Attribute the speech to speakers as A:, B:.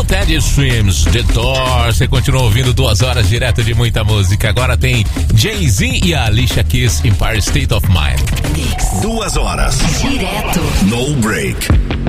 A: Teddy Swims, The Door. Você continua ouvindo 2 horas direto de muita música. Agora tem Jay-Z e a Alicia Keys, Empire State of Mind.
B: 2 horas.
C: Direto.
B: No break.